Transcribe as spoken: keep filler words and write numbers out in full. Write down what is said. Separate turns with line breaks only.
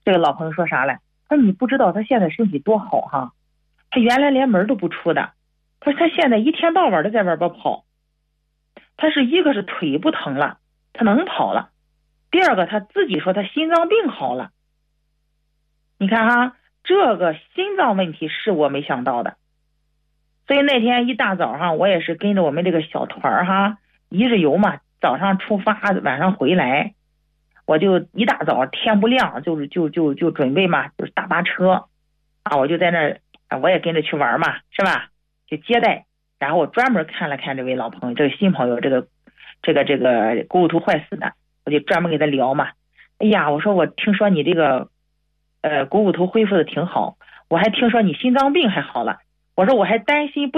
这个老朋友说啥了？他说你不知道他现在身体多好哈，他原来连门都不出的，他说他现在一天到晚的在外边跑，他是一个是腿不疼了，他能跑了，第二个他自己说他心脏病好了。你看哈，这个心脏问题是我没想到的。所以那天一大早上我也是跟着我们这个小团哈，一日游嘛，早上出发晚上回来，我就一大早天不亮就就就就准备嘛，就是大巴车啊，我就在那儿我也跟着去玩嘛，是吧？就接待，然后我专门看了看这位老朋友，这个新朋友，这个这个这个股骨头坏死的，我就专门跟他聊嘛。哎呀，我说我听说你这个呃股骨头恢复的挺好，我还听说你心脏病还好了，我说我还担心不